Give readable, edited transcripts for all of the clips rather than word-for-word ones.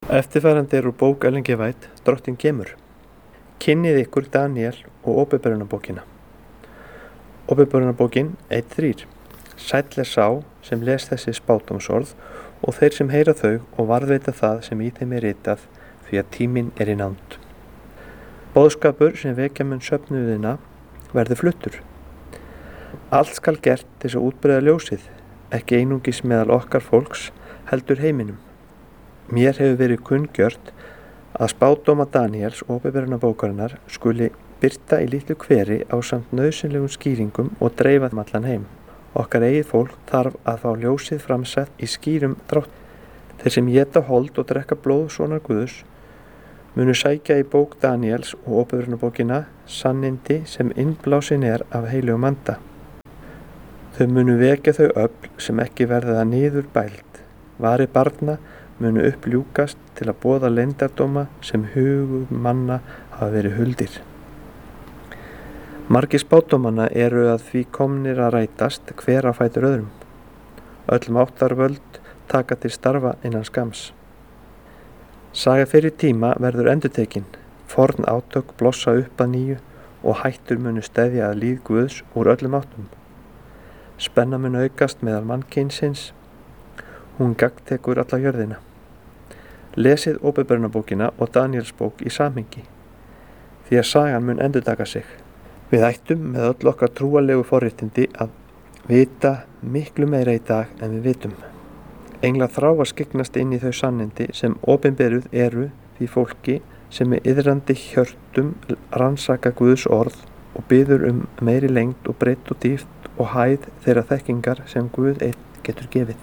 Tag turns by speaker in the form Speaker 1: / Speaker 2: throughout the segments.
Speaker 1: Eftirfarandi úr bók Ellen G. White, Drottinn kemur. Kynnið ykkur Daníel og Åpenbarunarbókina. Åpenbarunarbókin 1:3. Sæll er sá sem les þessi spádómsorð og þeir sem heyra þau og varðveita það sem í þeim er ritað, því að tíminn er í nánd. Boðskapur sem vekja mun söfnuðina verður fluttur. Allt skal gert til að útbreiða ljósið, ekki einungis meðal okkar fólks, heldur heiminum. Mér hefur verið kunngjört að spádóma Daníels og Åpenbarunarbókarinnar skuli birta í litlu hveri ásamt nauðsynlegum skýringum og dreifa þeim allan heim. Okkar eigið fólk þarf að fá ljósið framsett í skýrum drátt. Þeir sem éta hold og drekka blóð sonar Guðs munu sækja í bók Daníels og Åpenbarunarbókina sannindi sem innblásin er af heilugum anda. Þau munu vekja þau öfl sem ekki verða niður bælt. Varir barna munu uppljúkast til að boða leyndardóma sem hugum manna hafa verið huldir. Margir spádómanna eru að því komnir að rætast hver á fætur öðrum. Öll máttarvöld taka til starfa innan skams. Saga fyrir tíma verður endurtekin, forn átök blossa upp að nýju og hættur munu steðja að líð Guðs úr öllum áttum. Spenna mun aukast meðal mannkynsins, hún gagntekur alla jörðina. Lesið Åpenbarunarbókina og Daníelsbók í samhengi, því að sagan mun endurtaka sig. Við ættum með öll okkar trúarlegu forréttindi að vita miklu meira í dag en við vitum. Englar þrá að skyggnast inn í þau sannindi sem opinberuð eru því fólki sem með iðrandi hjörtum rannsaka Guðs orð og biður meiri lengd og breidd og dýpt og hæð þeirra þekkingar sem Guð einn getur gefið.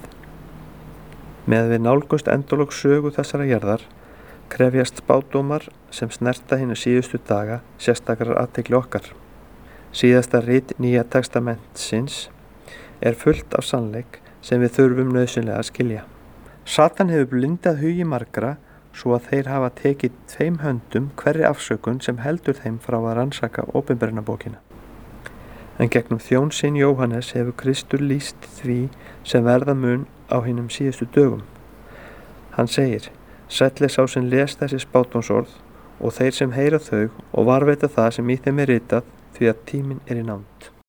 Speaker 1: Með við nálgumst endalok sögu þessara jarðar krefjast spádómar sem snerta hina síðustu daga sérstakrar athygli okkar. Síðasta rit Nýja testamentsins er fullt af sannleik sem við þurfum nauðsynlega að skilja. Satan hefur blindað hugi margra svo að þeir hafa tekið tveim höndum hverri afsökun sem heldur þeim frá að rannsaka Åpenbarunarbókina. En gegnum þjón sinn Jóhannes hefur Kristur lýst því sem verða mun á hinum síðustu dögum. Hann segir, sæll er sá sem les þessi spádómsorð og þeir sem heyra þau og varðveita það sem í þeim er ritað, því að tíminn er í nánd.